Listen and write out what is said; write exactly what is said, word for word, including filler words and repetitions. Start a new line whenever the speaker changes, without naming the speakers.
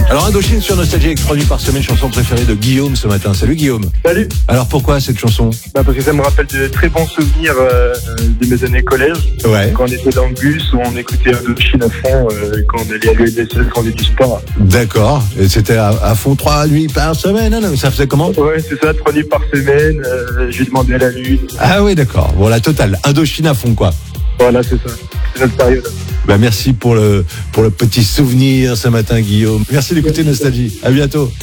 Alors Indochine sur Nostalgie avec trois nuits par semaine, chanson préférée de Guillaume ce matin. Salut Guillaume.
Salut.
Alors pourquoi cette chanson?
Bah parce que ça me rappelle de très bons souvenirs euh, de mes années collège.
Ouais.
Quand on était dans le bus, où on écoutait Indochine à fond, euh, quand on allait à l'U N S S, quand on faisait du sport.
D'accord. Et c'était à, à fond trois nuits par semaine. Non, non, ça faisait comment?
Ouais, c'est ça, trois nuits par semaine. Euh, j'ai demandé à la lune.
Ah oui, d'accord. Bon, la totale. Indochine à fond, quoi.
Voilà, c'est ça. C'est notre période.
Bah, merci pour le, pour le petit souvenir ce matin, Guillaume. Merci d'écouter Nostalgie. À bientôt.